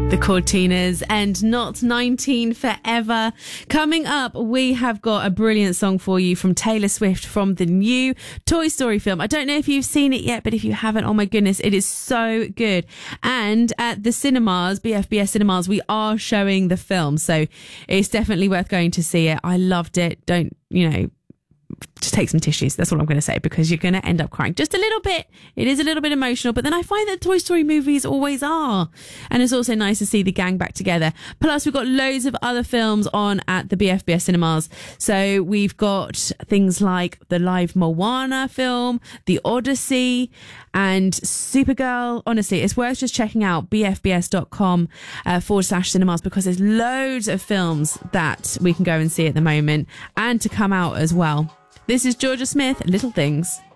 The Cortinas and Not 19 Forever. Coming up, we have got a brilliant song for you from Taylor Swift from the new Toy Story film. I don't know if you've seen it yet, but if you haven't, oh my goodness, it is so good. And at the cinemas, BFBS cinemas, we are showing the film. So it's definitely worth going to see it. I loved it. Don't, just take some tissues. That's all I'm going to say, because you're going to end up crying just a little bit. It is a little bit emotional, but then I find that Toy Story movies always are. And it's also nice to see the gang back together. Plus, we've got loads of other films on at the BFBS cinemas. So we've got things like the live Moana film, The Odyssey, and Supergirl. Honestly, it's worth just checking out bfbs.com/cinemas, because there's loads of films that we can go and see at the moment and to come out as well. This is Georgia Smith, Little Things.